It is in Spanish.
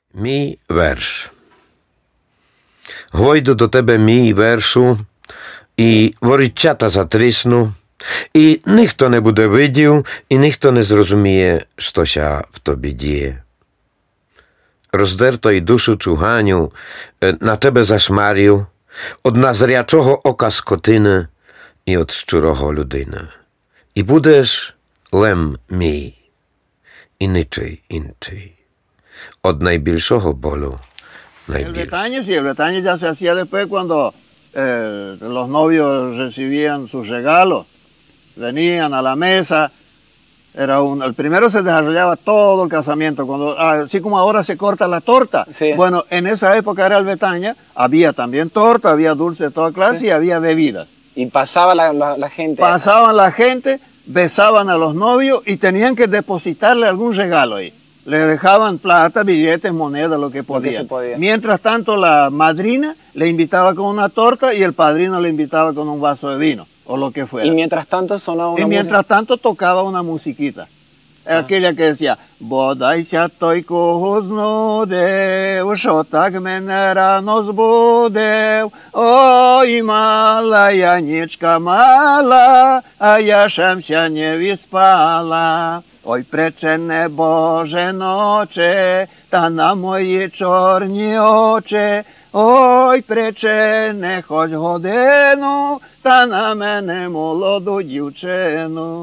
Мій верш. Гойду до тебе, мій вершу, і ворічата затрісну, і ніхто не буде видів, і ніхто не зрозуміє, що ся в тобі діє. Роздерто й душу чуганю, на тебе зашмарю, од назрячого ока скотини і од щурого людини. І будеш лем мій, і нічий інший. Od najbliższego bólu najbliższy. Sí, el Bretañez ya se hacía después cuando los novios recibían sus regalos, venían a la mesa. El primero se desarrollaba todo el casamiento, así como ahora se corta la torta. Sí. Bueno, en esa época era el Bretaña, había también torta, había dulce de toda clase, sí, y había bebidas. Y pasaba la gente. Pasaban la gente, besaban a los novios y tenían que depositarle algún regalo ahí. Le dejaban plata, billetes, monedas, lo que podían. Mientras tanto, la madrina le invitaba con una torta y el padrino le invitaba con un vaso de vino, o lo que fuera. Y mientras tanto sonaba una mientras tanto tocaba una musiquita. Aquella que decía, Bodaj sятoj koznodeu, šotak menera nos budeu, oj mala Janička mala, a ja šem się nie vyspala. Oj prečene Bože noče, ta na moji čorni oče, oj prečene hoď hodinu, ta na mene молоду дівчину.